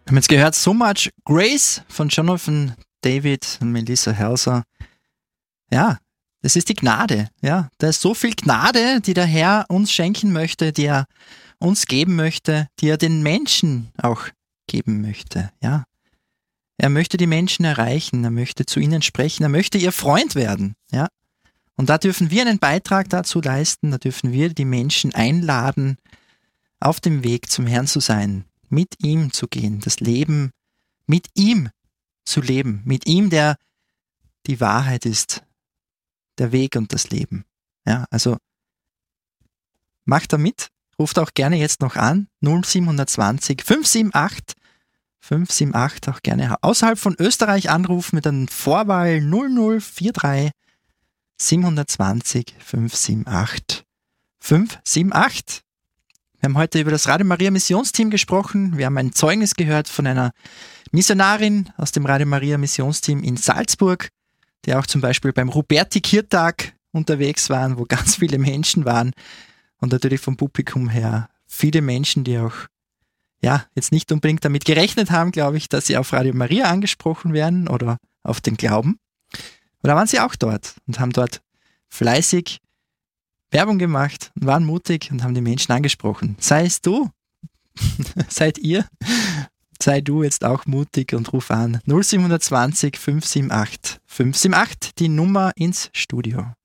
Wir haben jetzt gehört So Much Grace von Jonathan David und Melissa Helser. Ja, das ist die Gnade. Ja, da ist so viel Gnade, die der Herr uns schenken möchte, die er uns geben möchte, die er den Menschen auch geben möchte. Ja, er möchte die Menschen erreichen, er möchte zu ihnen sprechen, er möchte ihr Freund werden. Ja, und da dürfen wir einen Beitrag dazu leisten, da dürfen wir die Menschen einladen, auf dem Weg zum Herrn zu sein, mit ihm zu gehen, das Leben mit ihm zu leben, mit ihm, der die Wahrheit ist, der Weg und das Leben. Ja, also macht da mit, ruft auch gerne jetzt noch an, 0720 578 578, auch gerne außerhalb von Österreich anrufen mit einer Vorwahl 0043 720 578 578. Wir haben heute über das Radio Maria Missionsteam gesprochen. Wir haben ein Zeugnis gehört von einer Missionarin aus dem Radio Maria Missionsteam in Salzburg, die auch zum Beispiel beim Ruperti-Kirtag unterwegs waren, wo ganz viele Menschen waren und natürlich vom Publikum her viele Menschen, die auch jetzt nicht unbedingt damit gerechnet haben, glaube ich, dass sie auf Radio Maria angesprochen werden oder auf den Glauben. Und da waren sie auch dort und haben dort fleißig Werbung gemacht und waren mutig und haben die Menschen angesprochen. Sei es du, seid ihr, sei du jetzt auch mutig und ruf an 0720 578 578, die Nummer ins Studio.